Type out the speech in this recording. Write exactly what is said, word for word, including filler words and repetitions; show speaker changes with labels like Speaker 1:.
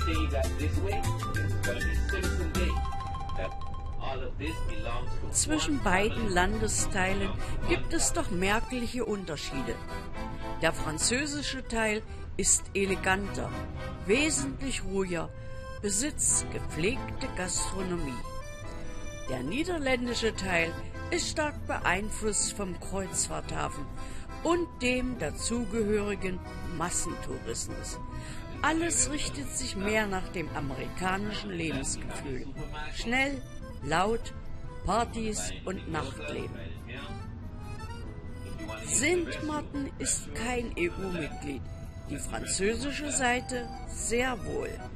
Speaker 1: everything you got this way is going to be Citizen Day. That all of this belongs to
Speaker 2: Zwischen beiden Landesteilen gibt es doch merkliche Unterschiede. Der französische Teil ist eleganter, wesentlich ruhiger, besitzt gepflegte Gastronomie. Der niederländische Teil ist stark beeinflusst vom Kreuzfahrthafen und dem dazugehörigen Massentourismus. Alles richtet sich mehr nach dem amerikanischen Lebensgefühl. Schnell, laut, Partys und Nachtleben. Sint Maarten ist kein E U-Mitglied, die französische Seite sehr wohl.